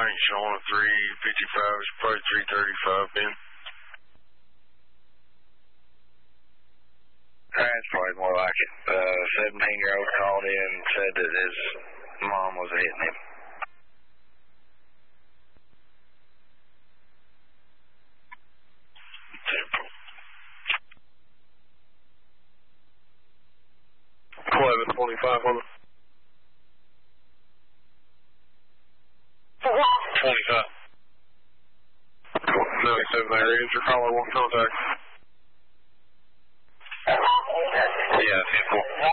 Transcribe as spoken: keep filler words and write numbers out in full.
ain't showing a three fifty-five. It's probably three thirty-five, Ben. That's probably more like it. Uh, seventeen-year-old called in and said that his mom was hitting him. eleven twenty-five on it. twenty-five. ninety-seven area. Is your caller one contact? Yeah, ten four.